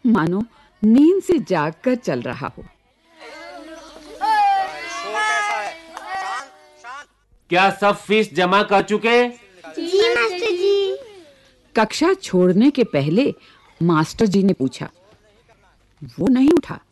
मानो नींद से जागकर चल रहा हो। क्या सब फीस जमा कर चुके? जी मास्टर जी। कक्षा छोड़ने के पहले मास्टर जी ने पूछा। वो नहीं उठा।